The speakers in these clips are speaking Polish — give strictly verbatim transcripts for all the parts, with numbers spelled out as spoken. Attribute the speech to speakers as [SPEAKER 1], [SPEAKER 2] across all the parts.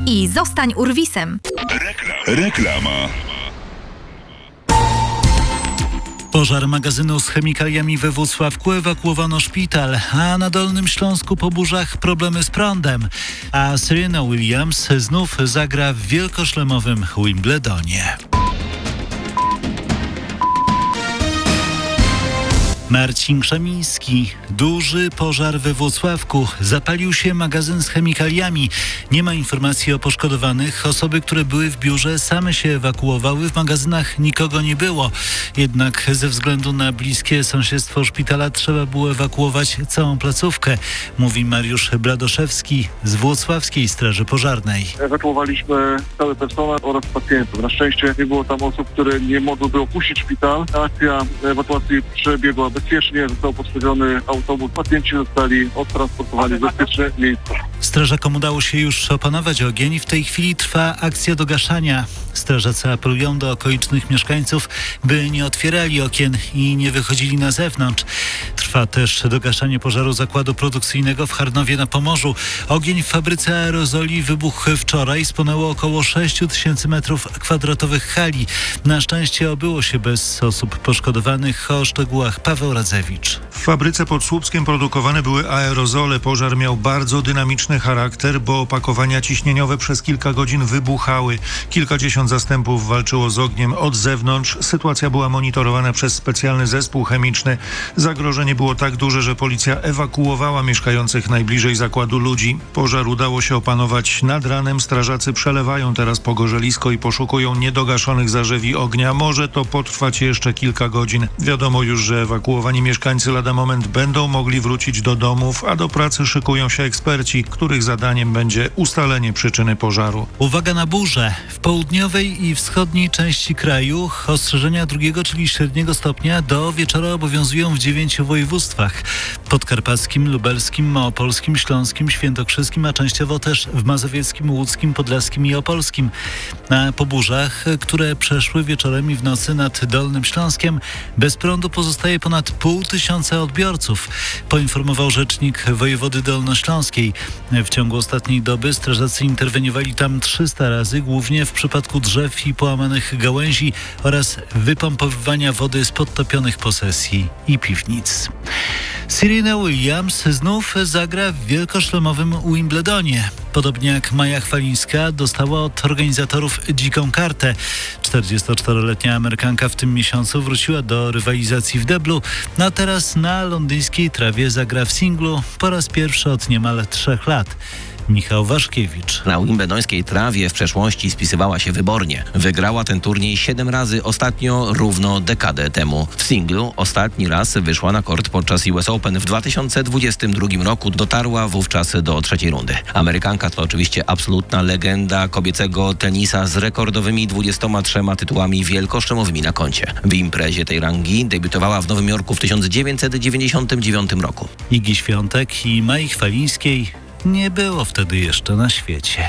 [SPEAKER 1] i zostań urwisem.
[SPEAKER 2] Reklam. Reklama.
[SPEAKER 3] Pożar magazynu z chemikaliami we Włocławku, ewakuowano szpital, a na Dolnym Śląsku po burzach problemy z prądem. A Serena Williams znów zagra w wielkoszlemowym Wimbledonie. Marcin Krzemiński. Duży pożar we Włocławku. Zapalił się magazyn z chemikaliami. Nie ma informacji o poszkodowanych. Osoby, które były w biurze, same się ewakuowały. W magazynach nikogo nie było. Jednak ze względu na bliskie sąsiedztwo szpitala trzeba było ewakuować całą placówkę, mówi Mariusz Bladoszewski z Włocławskiej Straży Pożarnej.
[SPEAKER 4] Ewakuowaliśmy cały personel oraz pacjentów. Na szczęście nie było tam osób, które nie mogłyby opuścić szpital. Akcja ewakuacji przebiegła bezpiecznie, został postawiony autobus. Pacjenci zostali odtransportowani w bezpieczne miejsca.
[SPEAKER 3] Strażakom udało się już opanować ogień. W tej chwili trwa akcja dogaszania. Strażacy apelują do okolicznych mieszkańców, by nie otwierali okien i nie wychodzili na zewnątrz. Trwa też dogaszanie pożaru zakładu produkcyjnego w Charnowie na Pomorzu. Ogień w fabryce aerozoli wybuchł wczoraj. Spłonęło około sześć tysięcy metrów kwadratowych hali. Na szczęście obyło się bez osób poszkodowanych. O szczegółach Paweł Radzewicz.
[SPEAKER 5] W fabryce pod Słupskiem produkowane były aerozole. Pożar miał bardzo dynamiczny charakter, bo opakowania ciśnieniowe przez kilka godzin wybuchały. Kilkadziesiąt zastępów walczyło z ogniem od zewnątrz. Sytuacja była monitorowana przez specjalny zespół chemiczny. Zagrożenie było tak duże, że policja ewakuowała mieszkających najbliżej zakładu ludzi. Pożar udało się opanować nad ranem. Strażacy przelewają teraz pogorzelisko i poszukują niedogaszonych zarzewi ognia. Może to potrwać jeszcze kilka godzin. Wiadomo już, że ewakuowani mieszkańcy lada moment będą mogli wrócić do domów, a do pracy szykują się eksperci, których zadaniem będzie ustalenie przyczyny pożaru.
[SPEAKER 3] Uwaga na burzę. W południowej i wschodniej części kraju ostrzeżenia drugiego, czyli średniego stopnia do wieczora obowiązują w dziewięciu województwach. Podkarpackim, lubelskim, małopolskim, śląskim, świętokrzyskim, a częściowo też w mazowieckim, łódzkim, podlaskim i opolskim. A po burzach, które przeszły wieczorem i w nocy nad Dolnym Śląskiem, bez prądu pozostaje ponad pół tysiąca odbiorców, poinformował rzecznik wojewody dolnośląskiej. W ciągu ostatniej doby strażacy interweniowali tam trzysta razy, głównie w przypadku drzew i połamanych gałęzi oraz wypompowywania wody z podtopionych posesji i piwnic. Serena Williams znów zagra w wielkoszlemowym Wimbledonie. Podobnie jak Maja Chwalińska dostała od organizatorów dziką kartę. czterdziestoczteroletnia Amerykanka w tym miesiącu wróciła do rywalizacji w deblu, no a teraz na londyńskiej trawie zagra w singlu po raz pierwszy od niemal trzech lat. Michał Waszkiewicz.
[SPEAKER 6] Na wimbledońskiej trawie w przeszłości spisywała się wybornie. Wygrała ten turniej siedem razy, ostatnio równo dekadę temu. W singlu ostatni raz wyszła na kort podczas U S Open w dwa tysiące dwudziestym drugim roku. Dotarła wówczas do trzeciej rundy. Amerykanka to oczywiście absolutna legenda kobiecego tenisa z rekordowymi dwudziestoma trzema tytułami wielkoszlemowymi na koncie. W imprezie tej rangi debiutowała w Nowym Jorku w tysiąc dziewięćset dziewięćdziesiątym dziewiątym roku.
[SPEAKER 3] Igi Świątek i Mai Chwalińskiej nie było wtedy jeszcze na świecie.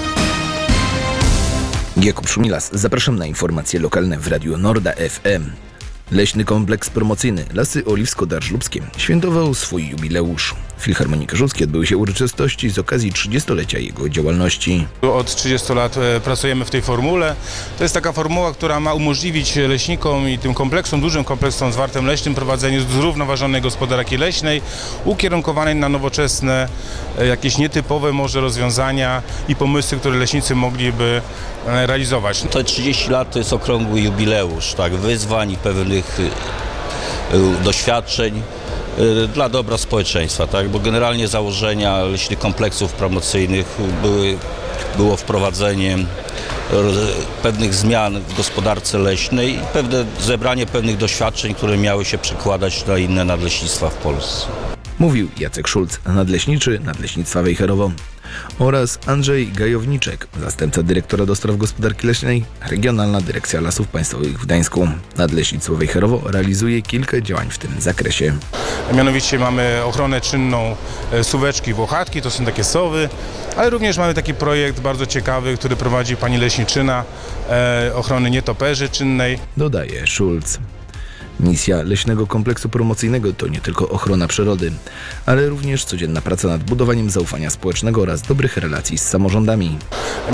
[SPEAKER 7] Jakub Szumilas, zapraszam na informacje lokalne w Radiu Norda F M. Leśny kompleks promocyjny Lasy Oliwsko-Darżlubskie świętował swój jubileusz. W Filharmonii Karzewskiej odbyły się uroczystości z okazji trzydziestolecia jego działalności.
[SPEAKER 8] Od trzydziestu lat pracujemy w tej formule. To jest taka formuła, która ma umożliwić leśnikom i tym kompleksom, dużym kompleksom zwartym leśnym prowadzenie zrównoważonej gospodarki leśnej, ukierunkowanej na nowoczesne, jakieś nietypowe może rozwiązania i pomysły, które leśnicy mogliby realizować.
[SPEAKER 9] To trzydzieści lat to jest okrągły jubileusz, tak, wyzwań i pewnych doświadczeń dla dobra społeczeństwa, tak? Bo generalnie założenia leśnych kompleksów promocyjnych były, było wprowadzenie pewnych zmian w gospodarce leśnej i pewne zebranie pewnych doświadczeń, które miały się przekładać na inne nadleśnictwa w Polsce.
[SPEAKER 7] Mówił Jacek Szulc, nadleśniczy Nadleśnictwa Wejherowo, oraz Andrzej Gajowniczek, zastępca dyrektora do spraw gospodarki leśnej, Regionalna Dyrekcja Lasów Państwowych w Gdańsku. Nadleśnictwo Wejherowo realizuje kilka działań w tym zakresie.
[SPEAKER 8] Mianowicie mamy ochronę czynną suweczki i włochatki, to są takie sowy, ale również mamy taki projekt bardzo ciekawy, który prowadzi pani leśniczyna, e, ochrony nietoperzy czynnej.
[SPEAKER 7] Dodaje Szulc. Misja Leśnego Kompleksu Promocyjnego to nie tylko ochrona przyrody, ale również codzienna praca nad budowaniem zaufania społecznego oraz dobrych relacji z samorządami.